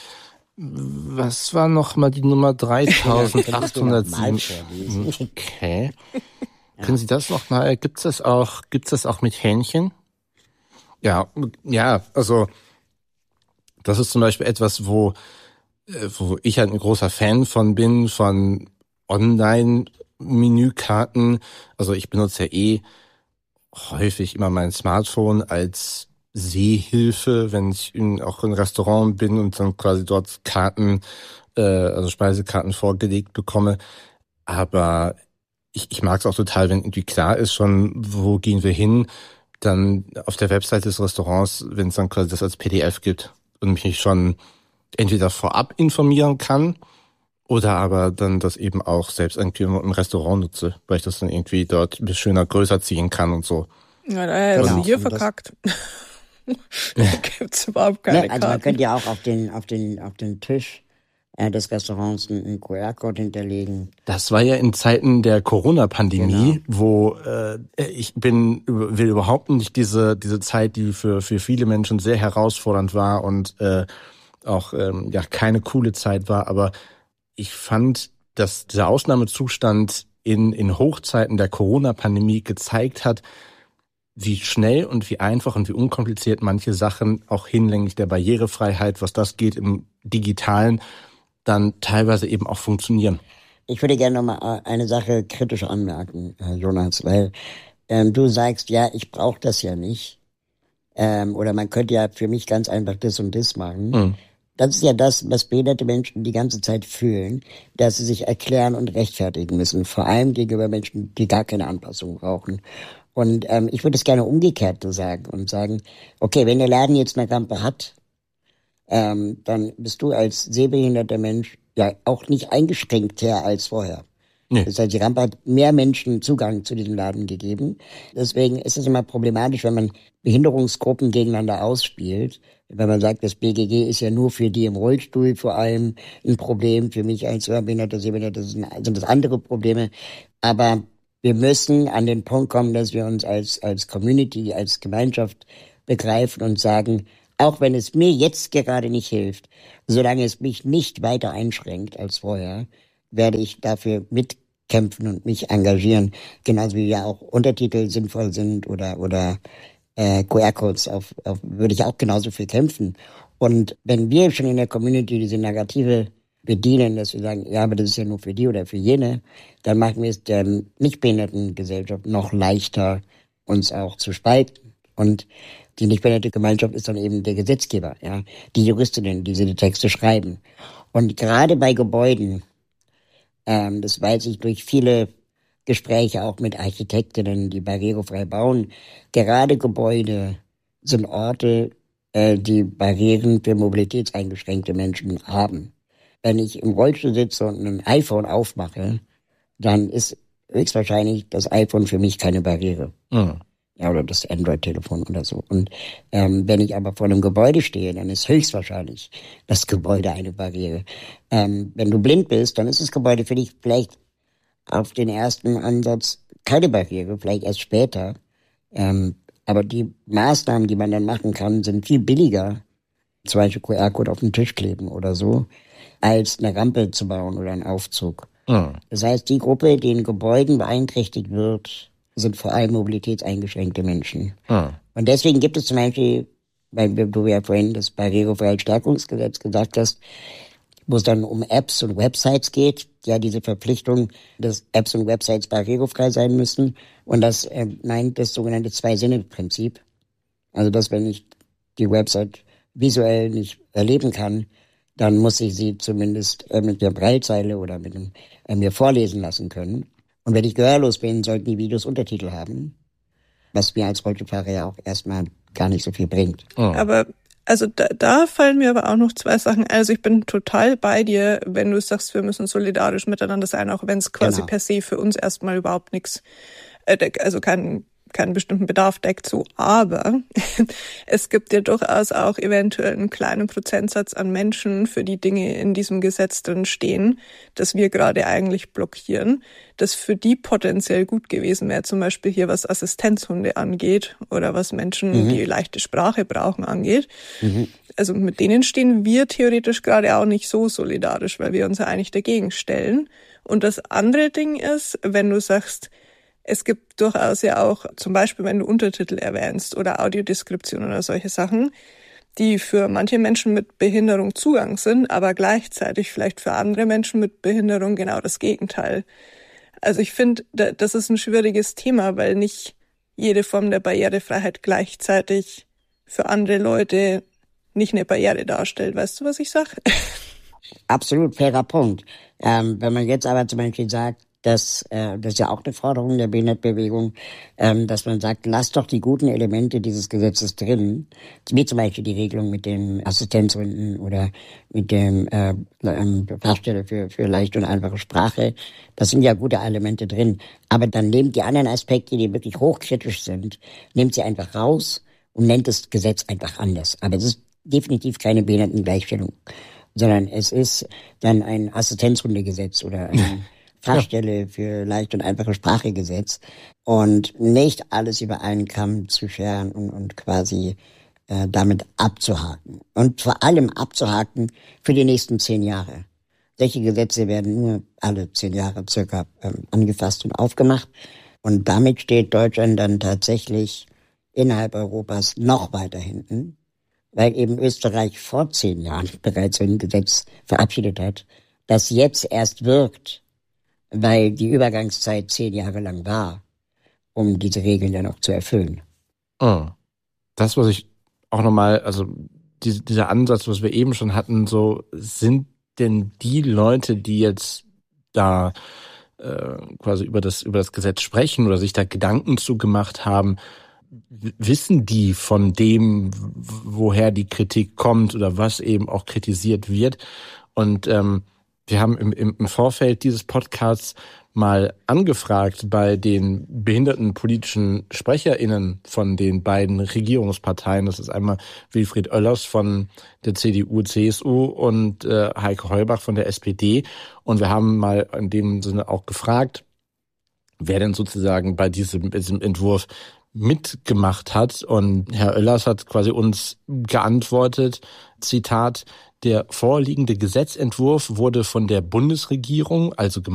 was war noch mal die Nummer 3807? Okay. Können Sie das noch mal, gibt's das auch mit Hähnchen? Ja, also, das ist zum Beispiel etwas, wo ich halt ein großer Fan von bin, von Online-Menükarten. Also ich benutze ja häufig immer mein Smartphone als Sehhilfe, wenn ich auch in Restaurant bin und dann quasi dort Karten, also Speisekarten vorgelegt bekomme. Aber ich mag es auch total, wenn irgendwie klar ist schon, wo gehen wir hin, dann auf der Webseite des Restaurants, wenn es dann quasi das als PDF gibt und mich schon entweder vorab informieren kann oder aber dann das eben auch selbst irgendwie im Restaurant nutze, weil ich das dann irgendwie dort ein bisschen schöner größer ziehen kann und so. Ja, da ist hier verkackt. Da gibt's überhaupt keine Karte. Also man könnte ja auch auf den Tisch des Restaurants einen QR-Code hinterlegen. Das war ja in Zeiten der Corona-Pandemie, wo ich will überhaupt nicht diese Zeit, die für viele Menschen sehr herausfordernd war und auch keine coole Zeit war, aber ich fand, dass dieser Ausnahmezustand in Hochzeiten der Corona-Pandemie gezeigt hat, wie schnell und wie einfach und wie unkompliziert manche Sachen auch hinlänglich der Barrierefreiheit, was das geht im Digitalen, dann teilweise eben auch funktionieren. Ich würde gerne nochmal eine Sache kritisch anmerken, Jonas, weil du sagst, ja, ich brauche das ja nicht. Oder man könnte ja für mich ganz einfach das und das machen. Mhm. Das ist ja das, was behinderte Menschen die ganze Zeit fühlen, dass sie sich erklären und rechtfertigen müssen, vor allem gegenüber Menschen, die gar keine Anpassung brauchen. Und ich würde es gerne umgekehrt sagen und sagen, okay, wenn der Laden jetzt eine Rampe hat, dann bist du als sehbehinderter Mensch ja auch nicht eingeschränkter als vorher. Nee. Das heißt, die Rampe hat mehr Menschen Zugang zu diesem Laden gegeben. Deswegen ist es immer problematisch, wenn man Behinderungsgruppen gegeneinander ausspielt. Wenn man sagt, das BGG ist ja nur für die im Rollstuhl vor allem ein Problem, für mich als Hörbehinderter, Sehbehinderter sind das andere Probleme. Aber wir müssen an den Punkt kommen, dass wir uns als Community, als Gemeinschaft begreifen und sagen, auch wenn es mir jetzt gerade nicht hilft, solange es mich nicht weiter einschränkt als vorher, werde ich dafür mitkämpfen und mich engagieren. Genauso wie ja auch Untertitel sinnvoll sind oder QR-Codes würde ich auch genauso viel kämpfen. Und wenn wir schon in der Community diese Narrative bedienen, dass wir sagen, ja, aber das ist ja nur für die oder für jene, dann machen wir es der Nichtbehindertengesellschaft noch leichter, uns auch zu spalten. Und die Nichtbehindertengemeinschaft ist dann eben der Gesetzgeber, ja, die Juristinnen, die diese Texte schreiben. Und gerade bei Gebäuden, das weiß ich durch viele Gespräche auch mit Architektinnen, die barrierefrei bauen, gerade Gebäude sind Orte, die Barrieren für mobilitätseingeschränkte Menschen haben. Wenn ich im Rollstuhl sitze und ein iPhone aufmache, dann ist höchstwahrscheinlich das iPhone für mich keine Barriere. Mhm. Ja, oder das Android-Telefon oder so. Und wenn ich aber vor einem Gebäude stehe, dann ist höchstwahrscheinlich das Gebäude eine Barriere. Wenn du blind bist, dann ist das Gebäude für dich vielleicht auf den ersten Ansatz keine Barriere, vielleicht erst später. Aber die Maßnahmen, die man dann machen kann, sind viel billiger. Zum Beispiel QR-Code auf den Tisch kleben oder so, als eine Rampe zu bauen oder einen Aufzug. Mhm. Das heißt, die Gruppe, die in Gebäuden beeinträchtigt wird, sind vor allem mobilitätseingeschränkte Menschen. Mhm. Und deswegen gibt es zum Beispiel, weil du ja vorhin das Barrierefreiheitsstärkungsgesetz gesagt hast, wo es dann um Apps und Websites geht, ja, diese Verpflichtung, dass Apps und Websites barrierefrei sein müssen. Und das meint das sogenannte Zwei-Sinne-Prinzip. Also, dass wenn ich die Website visuell nicht erleben kann, dann muss ich sie zumindest mit der Braillezeile oder mit mir vorlesen lassen können. Und wenn ich gehörlos bin, sollten die Videos Untertitel haben, was mir als Rollstuhlfahrer ja auch erstmal gar nicht so viel bringt. Oh. Aber also da fallen mir aber auch noch zwei Sachen. Also ich bin total bei dir, wenn du sagst, wir müssen solidarisch miteinander sein, auch wenn es quasi per se für uns erstmal überhaupt nichts, also keinen bestimmten Bedarf deckt, so. Aber es gibt ja durchaus auch eventuell einen kleinen Prozentsatz an Menschen, für die Dinge in diesem Gesetz drin stehen, das wir gerade eigentlich blockieren, das für die potenziell gut gewesen wäre, zum Beispiel hier was Assistenzhunde angeht oder was Menschen, die leichte Sprache brauchen, angeht. Mhm. Also mit denen stehen wir theoretisch gerade auch nicht so solidarisch, weil wir uns ja eigentlich dagegen stellen. Und das andere Ding ist, wenn du sagst, es gibt durchaus ja auch, zum Beispiel, wenn du Untertitel erwähnst oder Audiodeskription oder solche Sachen, die für manche Menschen mit Behinderung Zugang sind, aber gleichzeitig vielleicht für andere Menschen mit Behinderung genau das Gegenteil. Also ich finde, das ist ein schwieriges Thema, weil nicht jede Form der Barrierefreiheit gleichzeitig für andere Leute nicht eine Barriere darstellt. Weißt du, was ich sage? Absolut fairer Punkt. Wenn man jetzt aber zum Beispiel sagt, das ist ja auch eine Forderung der Behindertenbewegung, dass man sagt, lasst doch die guten Elemente dieses Gesetzes drin, wie zum Beispiel die Regelung mit den Assistenzhunden oder mit dem Fachstelle für leichte und einfache Sprache. Das sind ja gute Elemente drin. Aber dann nehmt die anderen Aspekte, die wirklich hochkritisch sind, nehmt sie einfach raus und nennt das Gesetz einfach anders. Aber es ist definitiv keine Behindertengleichstellung, sondern es ist dann ein Assistenzhundegesetz oder ein Fachstelle für leicht und einfache Sprache Gesetz und nicht alles über einen Kamm zu scheren und quasi damit abzuhaken. Und vor allem abzuhaken für die nächsten 10 Jahre. Solche Gesetze werden nur alle 10 Jahre circa angefasst und aufgemacht. Und damit steht Deutschland dann tatsächlich innerhalb Europas noch weiter hinten, weil eben Österreich vor 10 Jahren bereits so ein Gesetz verabschiedet hat, das jetzt erst wirkt, weil die Übergangszeit 10 Jahre lang war, um diese Regeln dann auch zu erfüllen. Oh. Das, was ich auch nochmal, also dieser Ansatz, was wir eben schon hatten, so sind denn die Leute, die jetzt da quasi über das Gesetz sprechen oder sich da Gedanken zu gemacht haben, wissen die von dem, woher die Kritik kommt oder was eben auch kritisiert wird? Und wir haben im Vorfeld dieses Podcasts mal angefragt bei den behindertenpolitischen SprecherInnen von den beiden Regierungsparteien. Das ist einmal Wilfried Oellers von der CDU-CSU und Heike Heubach von der SPD. Und wir haben mal in dem Sinne auch gefragt, wer denn sozusagen bei diesem Entwurf mitgemacht hat. Und Herr Oellers hat quasi uns geantwortet, Zitat, der vorliegende Gesetzentwurf wurde von der Bundesregierung, also